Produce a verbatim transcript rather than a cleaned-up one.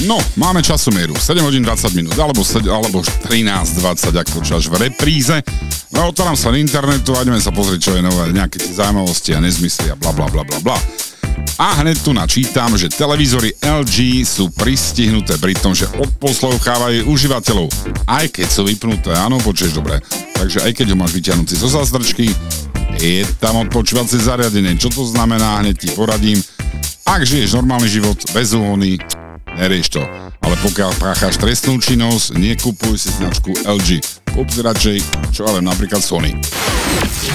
No, máme časomieru, sedem hodín dvadsať minút, alebo, alebo trinásť dvadsať, ak počúvaš v repríze. No, otváram sa na internetu a ideme sa pozrieť, čo je nové, nejaké tie zaujímavosti a nezmysly a bla bla bla bla bla. A hneď tu načítam, že televízory el gé sú pristihnuté pri tom, že odposlouchávajú užívateľov, aj keď sú vypnuté, áno, počuješ dobre. Takže aj keď ho máš vyťahnúci zo zástrčky, je tam odpočúvacie zariadenie. Čo to znamená, hneď ti poradím. Ak žiješ normálny život, bez úhony, nerieš to. Ale pokiaľ pácháš trestnú činnosť, nekupuj si značku el gé. Kúp si radšej, čo ale napríklad Sony.